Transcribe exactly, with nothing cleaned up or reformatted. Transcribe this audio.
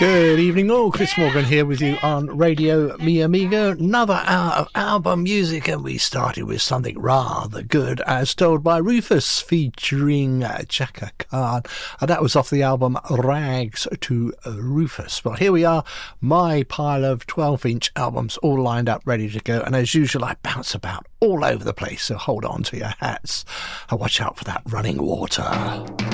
Good evening all, Chris Morgan here with you on Radio Mi Amigo. Another hour of album music, and we started with something rather good, as told by Rufus, featuring Chaka Khan, and that was off the album Rags to Rufus. Well, here we are, my pile of twelve inch albums all lined up, ready to go, and as usual I bounce about all over the place, so hold on to your hats and watch out for that running water.